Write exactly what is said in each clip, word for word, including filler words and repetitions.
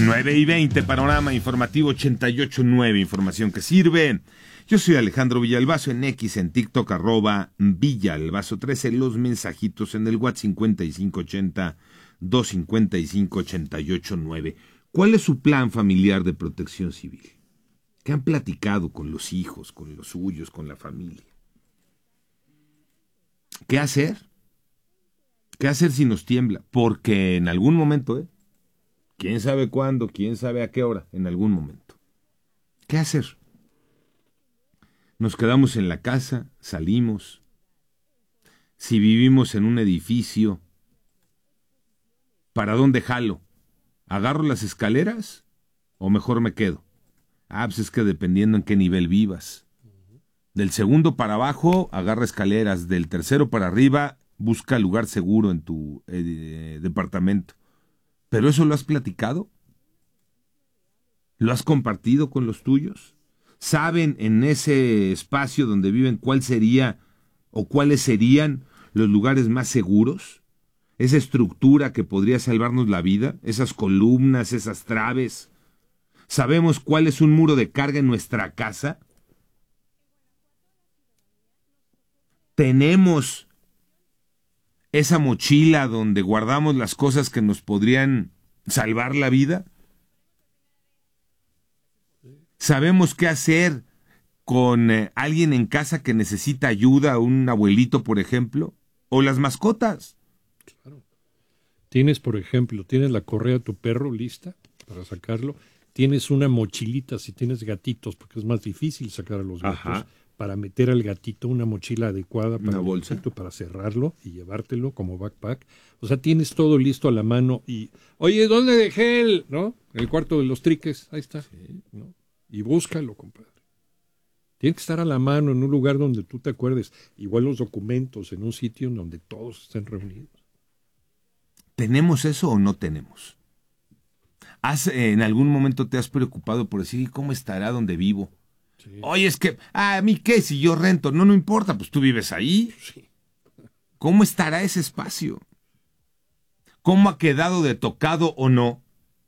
nueve y veinte, panorama informativo ochenta y ocho punto nueve, información que sirve. Yo soy Alejandro Villalbazo, en X, en TikTok, arroba Villalbazo trece, los mensajitos en el WhatsApp cincuenta y cinco ochenta, doscientos cincuenta y cinco, ochenta y ocho nueve. ¿Cuál es su plan familiar de protección civil? ¿Qué han platicado con los hijos, con los suyos, con la familia? ¿Qué hacer? ¿Qué hacer si nos tiembla? Porque en algún momento, ¿eh? ¿Quién sabe cuándo? ¿Quién sabe a qué hora? En algún momento. ¿Qué hacer? Nos quedamos en la casa, salimos. Si vivimos en un edificio, ¿para dónde jalo? ¿Agarro las escaleras o mejor me quedo? Ah, pues es que dependiendo en qué nivel vivas. Del segundo para abajo, agarra escaleras. Del tercero para arriba, busca lugar seguro en tu eh, departamento. ¿Pero eso lo has platicado? ¿Lo has compartido con los tuyos? ¿Saben en ese espacio donde viven cuál sería o cuáles serían los lugares más seguros? Esa estructura que podría salvarnos la vida, esas columnas, esas traves. ¿Sabemos cuál es un muro de carga en nuestra casa? ¿Tenemos esa mochila donde guardamos las cosas que nos podrían salvar la vida? ¿Sabemos qué hacer con eh, alguien en casa que necesita ayuda, un abuelito, por ejemplo? ¿O las mascotas? Claro. Tienes, por ejemplo, tienes la correa de tu perro lista para sacarlo. Tienes una mochilita si tienes gatitos, porque es más difícil sacar a los gatos. Ajá. Para meter al gatito una mochila adecuada para, ¿una bolsa? El gatito, para cerrarlo y llevártelo como backpack. O sea, tienes todo listo a la mano y, oye, ¿dónde dejé el, no? El cuarto de los triques, ahí está, sí, ¿no? Y búscalo, compadre. Tiene que estar a la mano en un lugar donde tú te acuerdes. Igual los documentos en un sitio donde todos estén reunidos. ¿ ¿Tenemos eso o no tenemos? ¿Has, eh, en algún momento te has preocupado por decir, ¿cómo estará donde vivo? Sí. Oye, es que, ¿a mí qué? Si yo rento, no, no importa, pues tú vives ahí. Sí. ¿Cómo estará ese espacio? ¿Cómo ha quedado de tocado o no?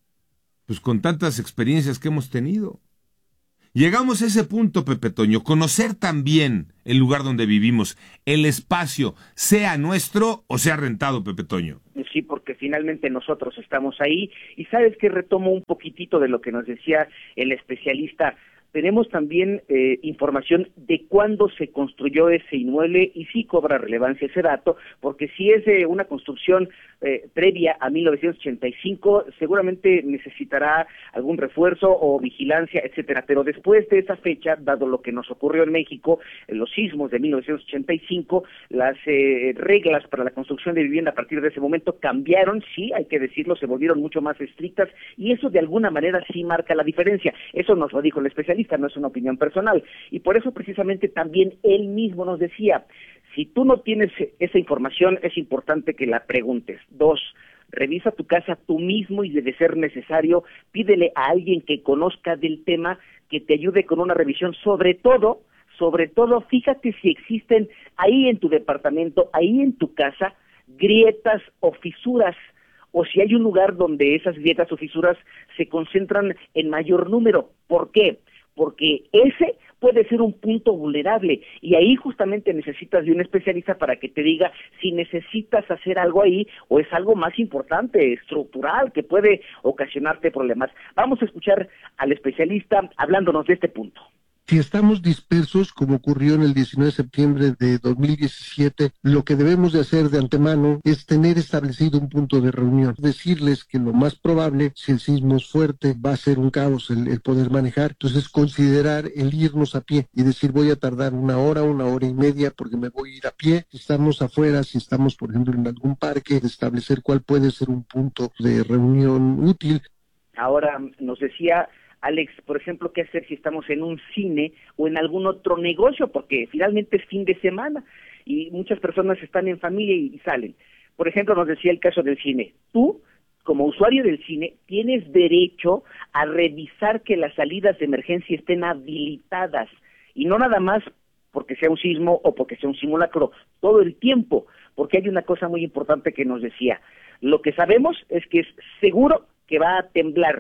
Pues con tantas experiencias que hemos tenido. Llegamos a ese punto, Pepe Toño, conocer también el lugar donde vivimos, el espacio, sea nuestro o sea rentado, Pepe Toño. Sí, porque finalmente nosotros estamos ahí. Y sabes que retomo un poquitito de lo que nos decía el especialista. Tenemos también eh, información de cuándo se construyó ese inmueble y sí cobra relevancia ese dato, porque si es eh, una construcción eh, previa a mil novecientos ochenta y cinco, seguramente necesitará algún refuerzo o vigilancia, etcétera. Pero después de esa fecha, dado lo que nos ocurrió en México, en los sismos de mil novecientos ochenta y cinco, las eh, reglas para la construcción de vivienda a partir de ese momento cambiaron, sí, hay que decirlo, se volvieron mucho más estrictas y eso de alguna manera sí marca la diferencia. Eso nos lo dijo el especialista. No es una opinión personal, y por eso precisamente también él mismo nos decía, si tú no tienes esa información, es importante que la preguntes. Dos, revisa tu casa tú mismo y de ser necesario, pídele a alguien que conozca del tema, que te ayude con una revisión, sobre todo, sobre todo, fíjate si existen ahí en tu departamento, ahí en tu casa, grietas o fisuras, o si hay un lugar donde esas grietas o fisuras se concentran en mayor número. ¿Por qué? Porque ese puede ser un punto vulnerable y ahí justamente necesitas de un especialista para que te diga si necesitas hacer algo ahí o es algo más importante, estructural, que puede ocasionarte problemas. Vamos a escuchar al especialista hablándonos de este punto. Si estamos dispersos, como ocurrió en el diecinueve de septiembre de dos mil diecisiete, lo que debemos de hacer de antemano es tener establecido un punto de reunión. Decirles que lo más probable, si el sismo es fuerte, va a ser un caos el, el poder manejar. Entonces, considerar el irnos a pie y decir voy a tardar una hora, una hora y media porque me voy a ir a pie. Si estamos afuera, si estamos, por ejemplo, en algún parque, establecer cuál puede ser un punto de reunión útil. Ahora nos decía Alex, por ejemplo, qué hacer si estamos en un cine o en algún otro negocio, porque finalmente es fin de semana y muchas personas están en familia y, y salen. Por ejemplo, nos decía el caso del cine. Tú, como usuario del cine, tienes derecho a revisar que las salidas de emergencia estén habilitadas y no nada más porque sea un sismo o porque sea un simulacro, todo el tiempo, porque hay una cosa muy importante que nos decía. Lo que sabemos es que es seguro que va a temblar,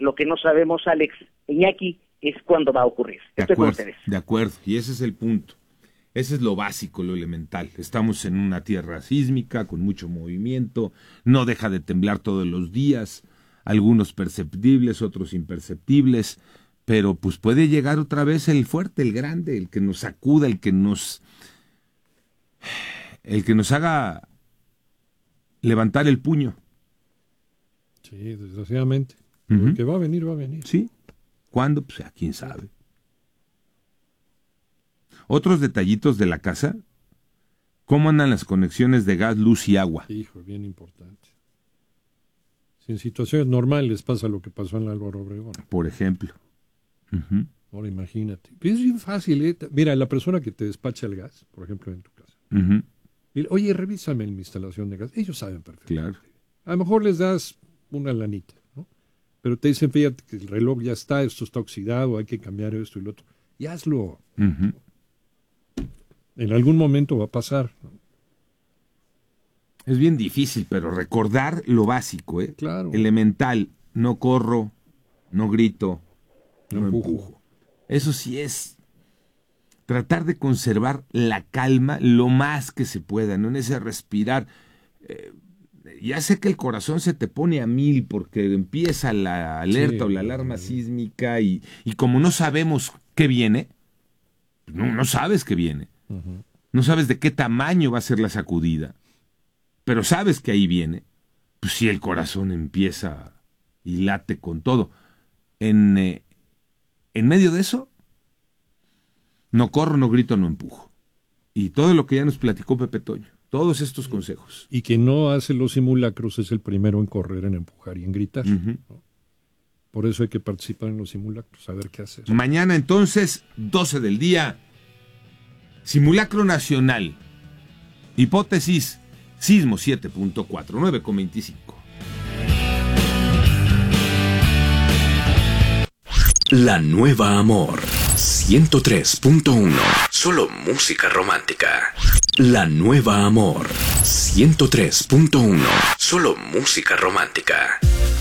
Lo que no sabemos, Alex, Iñaki, es cuándo va a ocurrir. De Estoy con acuerdo, ustedes. de acuerdo, y ese es el punto. Ese es lo básico, lo elemental. Estamos en una tierra sísmica, con mucho movimiento, no deja de temblar todos los días, algunos perceptibles, otros imperceptibles, pero pues puede llegar otra vez el fuerte, el grande, el que nos sacuda, el que nos, el que nos haga levantar el puño. Sí, desgraciadamente. Uh-huh. El que va a venir, va a venir. Sí. ¿Cuándo? Pues a quién sabe. Otros detallitos de la casa, ¿cómo andan las conexiones de gas, luz y agua? Hijo, bien importante. Si en situaciones normales pasa lo que pasó en el Álvaro Obregón. Por ejemplo. Uh-huh. Ahora imagínate. Es bien fácil, ¿eh? Mira, la persona que te despacha el gas, por ejemplo, en tu casa. Uh-huh. Dile, oye, revísame mi instalación de gas. Ellos saben perfectamente. Claro. A lo mejor les das una lanita, ¿no? Pero te dicen, fíjate que el reloj ya está, esto está oxidado, hay que cambiar esto y lo otro. Y hazlo. Uh-huh. En algún momento va a pasar, ¿no? Es bien difícil, pero recordar lo básico, ¿eh? Claro. Elemental. No corro, no grito, no, No empujo. empujo. Eso sí es tratar de conservar la calma lo más que se pueda, no en ese respirar. Eh, ya sé que el corazón se te pone a mil porque empieza la alerta Sí, o la alarma sí. sísmica y, y como no sabemos qué viene, no, no sabes qué viene. Uh-huh. No sabes de qué tamaño va a ser la sacudida, pero sabes que ahí viene. Pues sí, el corazón empieza y late con todo. En, eh, en medio de eso, no corro, no grito, no empujo. Y todo lo que ya nos platicó Pepe Toño, todos estos consejos. Y quien no hace los simulacros es el primero en correr, en empujar y en gritar. Uh-huh. ¿no? Por eso hay que participar en los simulacros, saber qué hacer. Mañana entonces, doce del día, simulacro nacional. Hipótesis, sismo siete punto cuatro, nueve con veinticinco. La Nueva Amor, ciento tres punto uno. Solo música romántica. La Nueva Amor, ciento tres punto uno. Solo música romántica.